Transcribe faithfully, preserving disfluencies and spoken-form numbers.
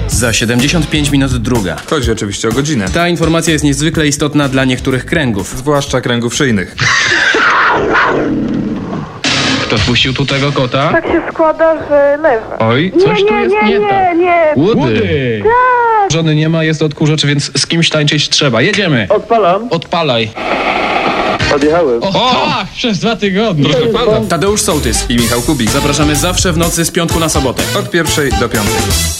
Za siedemdziesiąt pięć minut druga. Chodzi oczywiście o godzinę. Ta informacja jest niezwykle istotna dla niektórych kręgów. Zwłaszcza kręgów szyjnych. Kto spuścił tu tego kota? Tak się składa, że leży. Oj, Nie, coś tu nie, jest nie, nie nie, tak. nie. Łudy! Żony nie ma, jest odkurzacz, więc z kimś tańczyć trzeba. Jedziemy! Odpalam. Odpalaj. Odjechałem. O, tak, przez dwa tygodnie. Tadeusz Sołtys I Michał Kubik. Zapraszamy zawsze w nocy z piątku na sobotę. Od pierwszej do piątej.